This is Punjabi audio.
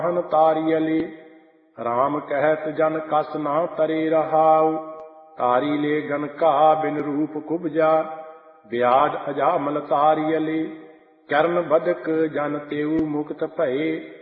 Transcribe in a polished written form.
ਹਨ ਤਾਰੀਅਲੀ। ਰਾਮ ਕਹਿਤ ਜਨ ਕਸ ਨਾ ਤਰੇ ਰਹਾਉ। ਤਾਰੀ ਲੈ ਗਨ ਕਾ ਬਿਨ ਰੂਪ ਕੁਬਜਾ। ਵਿਆਜ ਅਜਾਮਲ ਤਾਰੀਅਲੀ। ਕਰਨ ਬਦਕ ਜਨ तेऊ मुक्त भये।